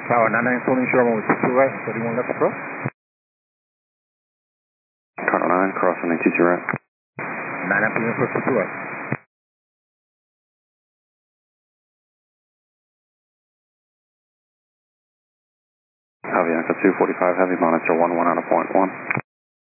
Tower 99 holding Sherman with 22 right, 31 left approach. Tower 9, crossing 22 right. 99 pulling approach 22 right. Avianca 245 Heavy, monitor 11 out of point 1.